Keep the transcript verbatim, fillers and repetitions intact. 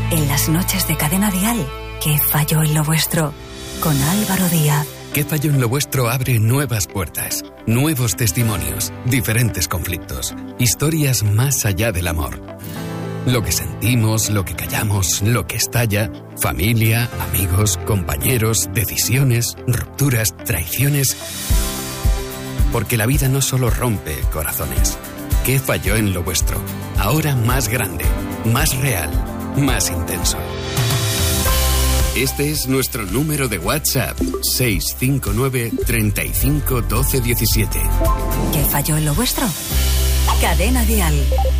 En las noches de Cadena Dial, ¿qué falló en lo vuestro? Con Álvaro Díaz. ¿Qué falló en lo vuestro? Abre nuevas puertas, nuevos testimonios, diferentes conflictos, historias más allá del amor. Lo que sentimos, lo que callamos, lo que estalla, familia, amigos, compañeros, decisiones, rupturas, traiciones. Porque la vida no solo rompe corazones. ¿Qué falló en lo vuestro? Ahora más grande, más real, más intenso. Este es nuestro número de WhatsApp, seis cinco nueve, treinta y cinco, doce, diecisiete. ¿Qué falló en lo vuestro? Cadena Dial.